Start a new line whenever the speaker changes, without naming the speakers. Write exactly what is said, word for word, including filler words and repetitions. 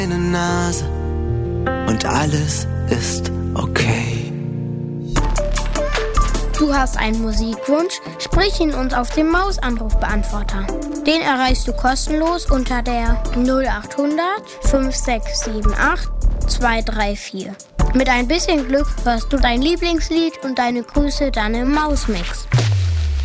Eine Nase und alles ist okay.
Du hast einen Musikwunsch? Sprich ihn uns auf dem Mausanrufbeantworter. Den erreichst du kostenlos unter der null acht hundert fünf sechs sieben acht zwei drei vier. Mit ein bisschen Glück hörst du dein Lieblingslied und deine Grüße dann im Mausmix.